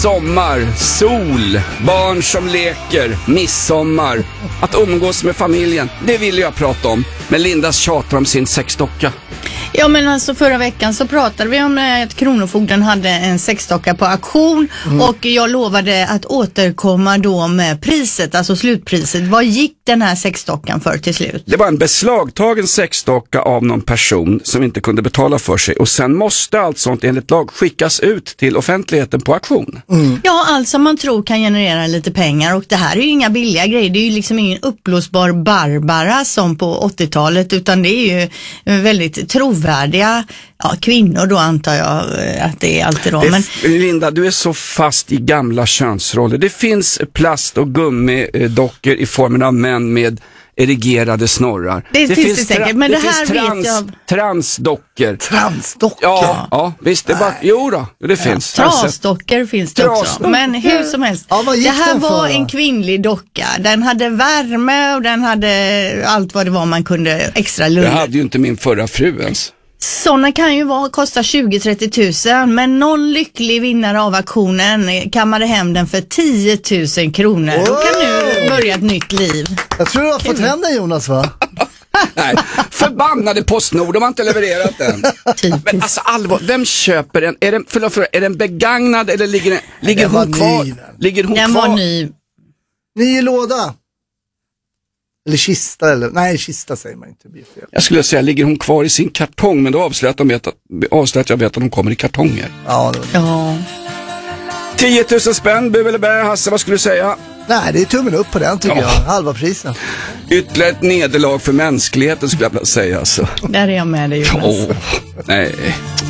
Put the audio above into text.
Sommar, sol, barn som leker, midsommar, att umgås med familjen, det vill jag prata om. Men Linda tjatar om sin sexdocka. Ja, men alltså förra veckan så pratade vi om att Kronofogden hade en sexdocka på auktion och jag lovade att återkomma då med priset, alltså slutpriset. Vad gick den här sexdockan för till slut? Det var en beslagtagen sexdocka av någon person som inte kunde betala för sig och sen måste allt sånt enligt lag skickas ut till offentligheten på auktion. Ja, alltså man tror kan generera lite pengar och det här är ju inga billiga grejer. Det är ju liksom ingen uppblåsbar Barbara som på 80-talet utan det är ju väldigt trovärdiga kvinnor då antar jag att det är alltid då. Men Linda, du är så fast i gamla könsroller. Det finns plast- och gummidockor i formen av män med erigerade snorrar. Det finns det säkert, men det här vet jag. Transdockor. Transdockor? Ja, visst. Det bara, jo då, det finns. Trasdockor finns det också. Men hur som helst. Ja, vad gick det här de för, var då? en kvinnlig docka. Den hade värme och den hade allt vad det var man kunde extra lugna. Det hade ju inte min förra fru ens. Sådana kan ju kosta 20-30 000, men någon lycklig vinnare av auktionen kammade hem den för 10 000 kronor. Då kan du börja ett nytt liv. Jag tror du har fått hem den, Jonas, va? Nej, förbannade Postnord, de har inte levererat den. Men alltså allvar, vem köper den? Är den begagnad eller ligger hon kvar? Den var ny. Ny i låda. Eller kista, nej, kista säger man inte, det blir fel. Jag skulle säga, ligger hon kvar i sin kartong? Men då avslöjat jag vet att de kommer i kartonger. Ja, 10 000 spänn, bu eller bä, Hasse, vad skulle du säga? Nej, det är tummen upp på den tycker jag. Halva priset. Ytterligare ett nederlag för mänskligheten skulle jag vilja säga. Så. Där är jag med dig, Jonas. Nej.